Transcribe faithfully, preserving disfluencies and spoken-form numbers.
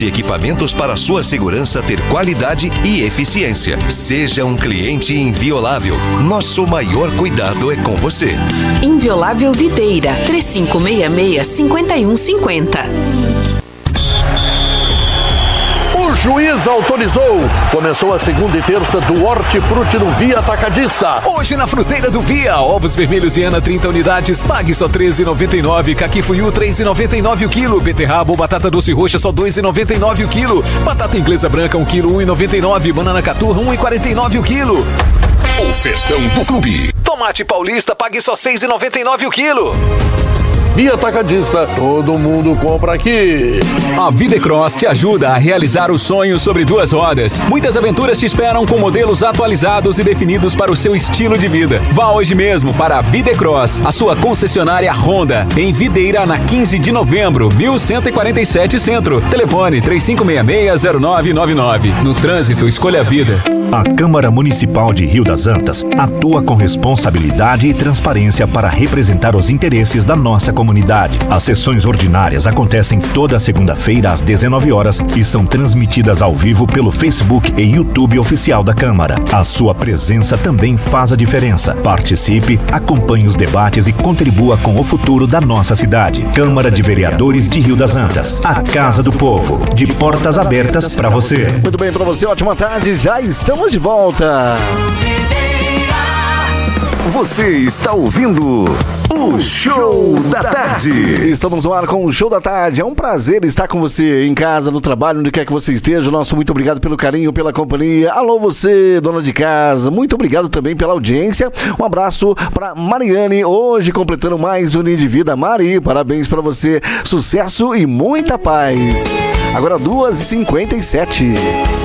Equipamentos para sua segurança ter qualidade e eficiência. Seja um cliente inviolável. Nosso maior cuidado é com você. Inviolável Videira, três cinco seis seis, cinco um cinco zero. O juiz autorizou. Começou a segunda e terça do Hortifruti no Via Atacadista. Hoje na Fruteira do Via, ovos vermelhos Viana trinta unidades, pague só treze reais e noventa e nove centavos. Caqui Fuyu três reais e noventa e nove centavos o quilo. Beterraba ou batata doce roxa só dois reais e noventa e nove centavos o quilo. Batata inglesa branca um quilo um real e noventa e nove centavos. Banana caturra um real e quarenta e nove centavos o quilo. O festão do clube. Tomate paulista, pague só seis reais e noventa e nove centavos o quilo. Via Atacadista, todo mundo compra aqui. A Videcross te ajuda a realizar o sonho sobre duas rodas. Muitas aventuras te esperam com modelos atualizados e definidos para o seu estilo de vida. Vá hoje mesmo para a Videcross, a sua concessionária Honda, em Videira, na quinze de novembro, mil cento e quarenta e sete Centro. Telefone três cinco seis seis, zero nove nove nove. No trânsito, escolha a vida. A Câmara Municipal de Rio das Antas atua com responsabilidade e transparência para representar os interesses da nossa comunidade. As sessões ordinárias acontecem toda segunda-feira às dezenove horas e são transmitidas ao vivo pelo Facebook e YouTube oficial da Câmara. A sua presença também faz a diferença. Participe, acompanhe os debates e contribua com o futuro da nossa cidade. Câmara de Vereadores de Rio das Antas, a Casa do Povo, de portas abertas para você. Muito bem, para você, ótima tarde, já estamos de volta. Você está ouvindo o Show da Tarde. Estamos no ar com o Show da Tarde. É um prazer estar com você em casa, no trabalho, onde quer que você esteja. Nosso muito obrigado pelo carinho, pela companhia. Alô você, dona de casa. Muito obrigado também pela audiência. Um abraço para Mariane, hoje completando mais um dia de vida. Mari, parabéns para você. Sucesso e muita paz. Agora duas e cinquenta e sete.